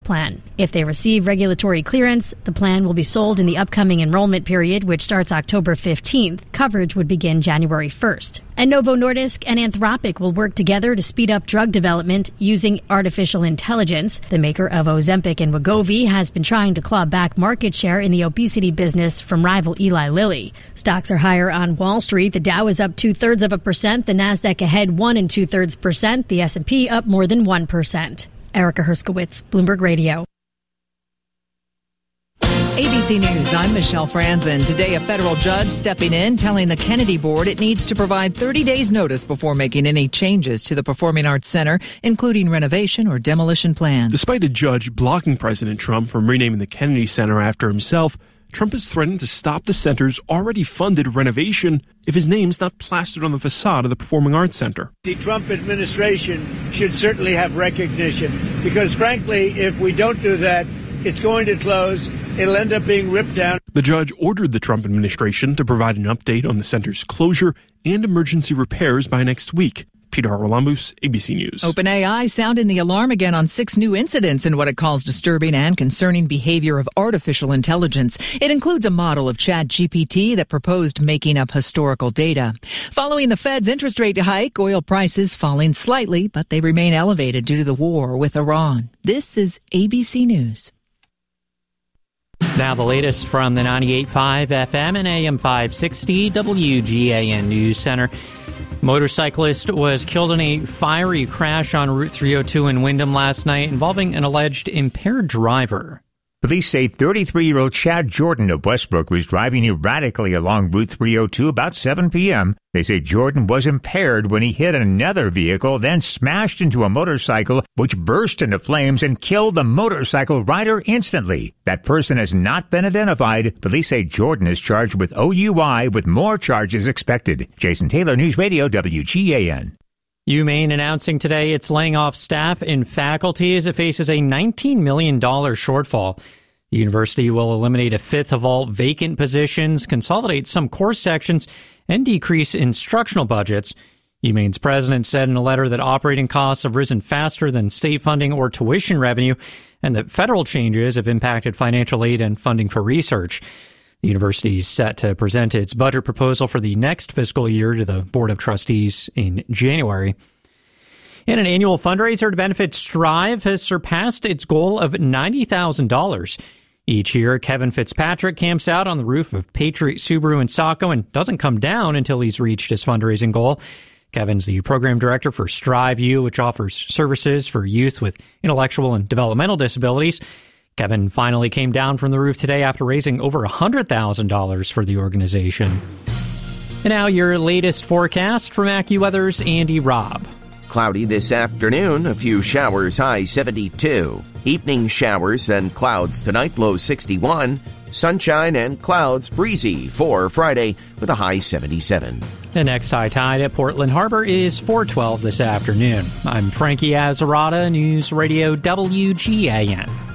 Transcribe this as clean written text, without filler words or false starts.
plan. If they receive regulatory clearance, the plan will be sold in the upcoming enrollment period, which starts October 15th. Coverage would begin January 1st. And Novo Nordisk and Anthropic will work together to speed up drug development using artificial intelligence. The maker of Ozempic and Wegovy has been trying to claw back market share in the obesity business from rival Eli Lilly. Stocks are higher on Wall Street. The Dow is up 0.2%. The Nasdaq ahead 1 2/3%. The S&P up more than 1%. Erica Herskowitz, Bloomberg Radio. ABC News, I'm Michelle Franzen. Today, a federal judge stepping in, telling the Kennedy Board it needs to provide 30 days notice before making any changes to the Performing Arts Center, including renovation or demolition plans. Despite a judge blocking President Trump from renaming the Kennedy Center after himself, Trump has threatened to stop the center's already funded renovation if his name's not plastered on the facade of the Performing Arts Center. The Trump administration should certainly have recognition because, frankly, if we don't do that, it's going to close. It'll end up being ripped down. The judge ordered the Trump administration to provide an update on the center's closure and emergency repairs by next week. Peter Haralambous, ABC News. OpenAI sounding the alarm again on 6 new incidents in what it calls disturbing and concerning behavior of artificial intelligence. It includes a model of ChatGPT that proposed making up historical data. Following the Fed's interest rate hike, oil prices falling slightly, but they remain elevated due to the war with Iran. This is ABC News. Now the latest from the 98.5 FM and AM 560 WGAN News Center. Motorcyclist was killed in a fiery crash on Route 302 in Windham last night involving an alleged impaired driver. Police say 33-year-old Chad Jordan of Westbrook was driving erratically along Route 302 about 7 p.m. They say Jordan was impaired when he hit another vehicle, then smashed into a motorcycle, which burst into flames and killed the motorcycle rider instantly. That person has not been identified. Police say Jordan is charged with OUI with more charges expected. Jason Taylor, News Radio, WGAN. UMaine announcing today it's laying off staff and faculty as it faces a $19 million shortfall. The university will eliminate a fifth of all vacant positions, consolidate some course sections, and decrease instructional budgets. UMaine's president said in a letter that operating costs have risen faster than state funding or tuition revenue, and that federal changes have impacted financial aid and funding for research. The university is set to present its budget proposal for the next fiscal year to the Board of Trustees in January. And an annual fundraiser to benefit Strive has surpassed its goal of $90,000. Each year, Kevin Fitzpatrick camps out on the roof of Patriot Subaru in Saco and doesn't come down until he's reached his fundraising goal. Kevin's the program director for Strive U, which offers services for youth with intellectual and developmental disabilities. Kevin finally came down from the roof today after raising over $100,000 for the organization. And now your latest forecast from AccuWeather's Andy Robb. Cloudy this afternoon, a few showers, high 72. Evening showers, then clouds tonight, low 61. Sunshine and clouds, breezy for Friday with a high 77. The next high tide at Portland Harbor is 4:12 this afternoon. I'm Frankie Azzarata, News Radio WGAN.